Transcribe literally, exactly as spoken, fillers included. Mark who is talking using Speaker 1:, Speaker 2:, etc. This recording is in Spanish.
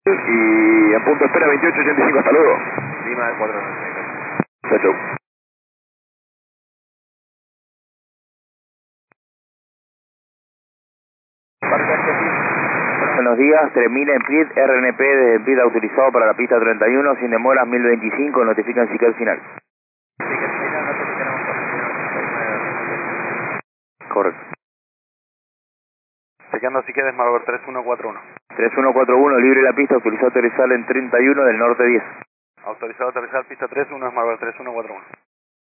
Speaker 1: Y en punto espera veintiocho ochenta y cinco, hasta luego.
Speaker 2: Lima cuatro noventa y tres.
Speaker 1: Chau, chau.
Speaker 3: Buenos días, termina en P I D, R N P de P I D autorizado para la pista treinta y uno, sin demoras mil veinticinco, notifican si queda el final.
Speaker 2: Ticket final, no sé si tenemos posición.
Speaker 3: Correcto.
Speaker 2: Chequeando si queda Smartboard tres uno cuatro uno.
Speaker 3: tres uno cuatro uno, libre la pista, autorizado a aterrizar en treinta y uno del norte diez.
Speaker 2: Autorizado a aterrizar pista tres uno, Smartboard tres uno cuatro uno.